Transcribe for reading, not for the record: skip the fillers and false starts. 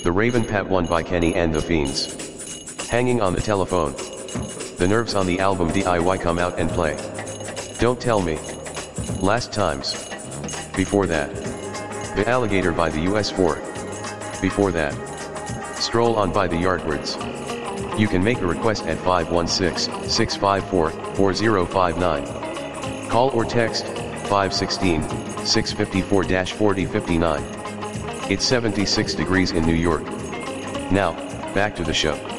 The Raven Part 1 by Kenny and the Fiends. Hanging on the telephone. The Nerves on the album DIY come out and play. Don't tell me. Last Times. Before that. The Alligator by the US4. Before that. Stroll On by the Yardbirds. You can make a request at 516-654-4059. Call or text 516-654-4059. It's 76 degrees in New York. Now, back to the show.